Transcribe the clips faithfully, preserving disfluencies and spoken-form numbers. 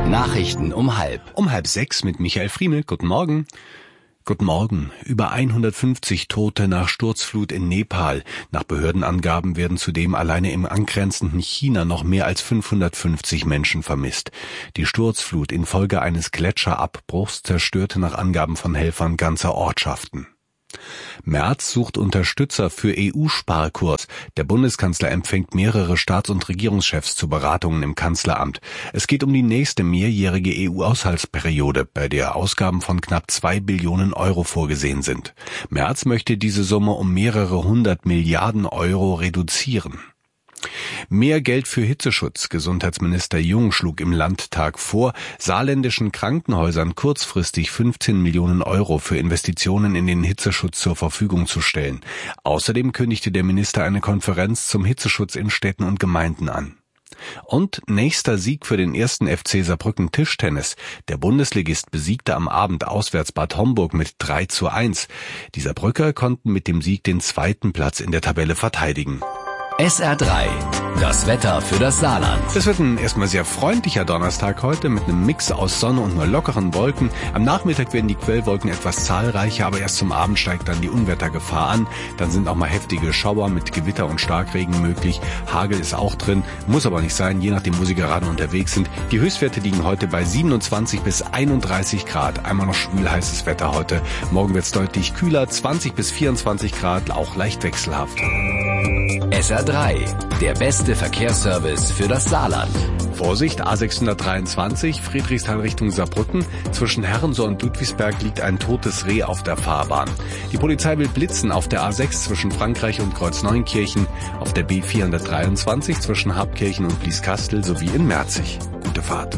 Nachrichten um halb. Um halb sechs mit Michael Friemel. Guten Morgen. Guten Morgen. Über hundertfünfzig Tote nach Sturzflut in Nepal. Nach Behördenangaben werden zudem alleine im angrenzenden China noch mehr als fünfhundertfünfzig Menschen vermisst. Die Sturzflut infolge eines Gletscherabbruchs zerstörte nach Angaben von Helfern ganze Ortschaften. Merz sucht Unterstützer für E U-Sparkurs. Der Bundeskanzler empfängt mehrere Staats- und Regierungschefs zu Beratungen im Kanzleramt. Es geht um die nächste mehrjährige E U-Haushaltsperiode, bei der Ausgaben von knapp zwei Billionen Euro vorgesehen sind. Merz möchte diese Summe um mehrere hundert Milliarden Euro reduzieren. Mehr Geld für Hitzeschutz. Gesundheitsminister Jung schlug im Landtag vor, saarländischen Krankenhäusern kurzfristig fünfzehn Millionen Euro für Investitionen in den Hitzeschutz zur Verfügung zu stellen. Außerdem kündigte der Minister eine Konferenz zum Hitzeschutz in Städten und Gemeinden an. Und nächster Sieg für den ersten F C Saarbrücken Tischtennis. Der Bundesligist besiegte am Abend auswärts Bad Homburg mit drei zu eins. Die Saarbrücker konnten mit dem Sieg den zweiten Platz in der Tabelle verteidigen. S R drei, das Wetter für das Saarland. Es wird ein erstmal sehr freundlicher Donnerstag heute mit einem Mix aus Sonne und nur lockeren Wolken. Am Nachmittag werden die Quellwolken etwas zahlreicher, aber erst zum Abend steigt dann die Unwettergefahr an. Dann sind auch mal heftige Schauer mit Gewitter und Starkregen möglich. Hagel ist auch drin, muss aber nicht sein, je nachdem, wo Sie gerade unterwegs sind. Die Höchstwerte liegen heute bei siebenundzwanzig bis einunddreißig Grad. Einmal noch schwül heißes Wetter heute. Morgen wird es deutlich kühler, zwanzig bis vierundzwanzig Grad, auch leicht wechselhaft. S R drei, der beste Verkehrsservice für das Saarland. Vorsicht, A sechshundertdreiundzwanzig, Friedrichsthal Richtung Saarbrücken. Zwischen Herrensohr und Ludwigsberg liegt ein totes Reh auf der Fahrbahn. Die Polizei will blitzen auf der A sechs zwischen Frankreich und Kreuzneunkirchen, auf der B vierhundertdreiundzwanzig zwischen Habkirchen und Blieskastel sowie in Merzig. Gute Fahrt.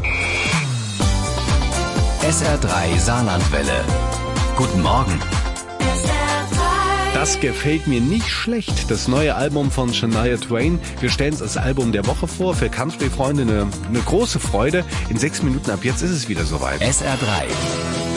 S R drei Saarlandwelle. Guten Morgen. Das gefällt mir nicht schlecht. Das neue Album von Shania Twain. Wir stellen es als Album der Woche vor. Für Country-Freunde eine, eine große Freude. In sechs Minuten ab jetzt ist es wieder soweit. S R drei.